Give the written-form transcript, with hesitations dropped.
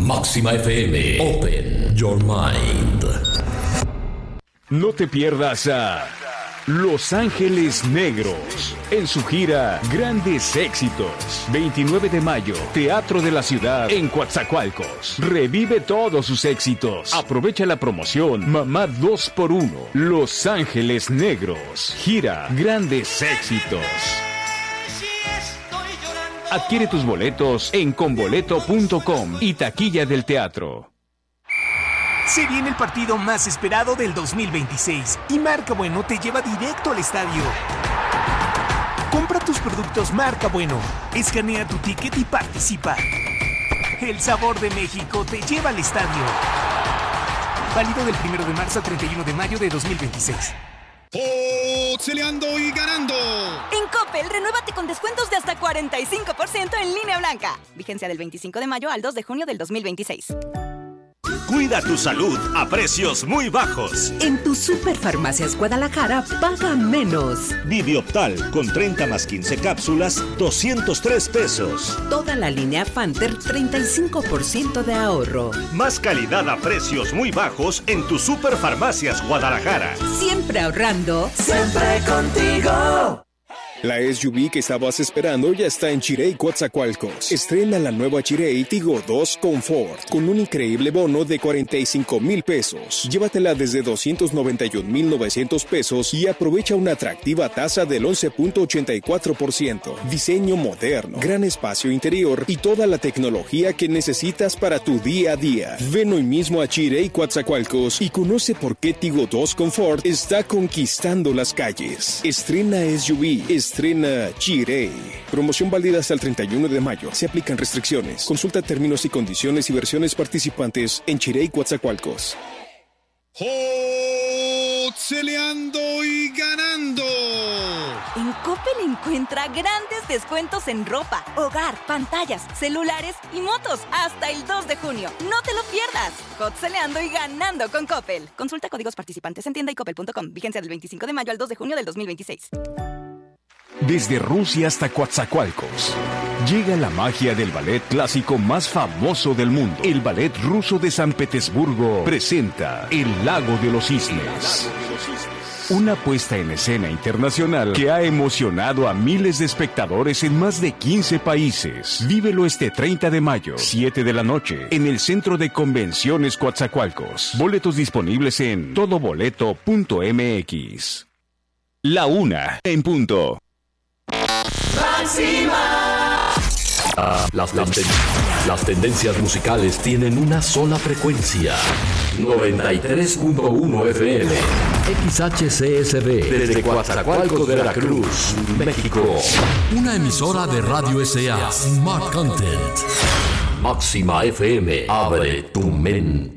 Máxima FM. Open your mind. No te pierdas a Los Ángeles Negros en su gira Grandes Éxitos. 29 de mayo, Teatro de la Ciudad en Coatzacoalcos. Revive todos sus éxitos. Aprovecha la promoción Mamá 2x1. Los Ángeles Negros. Gira Grandes Éxitos. Adquiere tus boletos en conboleto.com y taquilla del teatro. Se viene el partido más esperado del 2026 y Marca Bueno te lleva directo al estadio. Compra tus productos Marca Bueno, escanea tu ticket y participa. El sabor de México te lleva al estadio. Válido del 1 de marzo al 31 de mayo de 2026. Celeando y ganando. En Coppel, renuévate con descuentos de hasta 45% en línea blanca. Vigencia del 25 de mayo al 2 de junio del 2026. Cuida tu salud a precios muy bajos. En tu Superfarmacias Guadalajara, paga menos. Bibioptal con 30 más 15 cápsulas, 203 pesos. Toda la línea Fanter, 35% de ahorro. Más calidad a precios muy bajos en tu Superfarmacias Guadalajara. Siempre ahorrando. Siempre contigo. La SUV que estabas esperando ya está en Chirey Coatzacoalcos. Estrena la nueva Chirey Tiggo 2 Comfort con un increíble bono de 45,000 pesos. Llévatela desde 291,900 pesos y aprovecha una atractiva tasa del 11.84%. Diseño moderno, gran espacio interior y toda la tecnología que necesitas para tu día a día. Ven hoy mismo a Chirey Coatzacoalcos y conoce por qué Tiggo 2 Comfort está conquistando las calles. Estrena SUV. Estrena Chirey. Promoción válida hasta el 31 de mayo. Se aplican restricciones. Consulta términos y condiciones y versiones participantes en Chirey Coatzacoalcos. Celeando y ganando. En Coppel encuentra grandes descuentos en ropa, hogar, pantallas, celulares y motos hasta el 2 de junio. No te lo pierdas. Celeando y ganando con Coppel. Consulta códigos participantes en tienda y coppel.com. Vigencia del 25 de mayo al 2 de junio del 2026. Desde Rusia hasta Coatzacoalcos, llega la magia del ballet clásico más famoso del mundo. El Ballet Ruso de San Petersburgo presenta El Lago de los Cisnes. Una puesta en escena internacional que ha emocionado a miles de espectadores en más de 15 países. Vívelo este 30 de mayo, 7 de la noche, en el Centro de Convenciones Coatzacoalcos. Boletos disponibles en todoboleto.mx. La 1 en punto. Máxima. Las tendencias musicales tienen una sola frecuencia. 93.1 FM. XHCSB. Desde Coatzacoalcos, Veracruz, México. Una emisora de Radio SA. Smart Content. Máxima FM. Abre tu mente.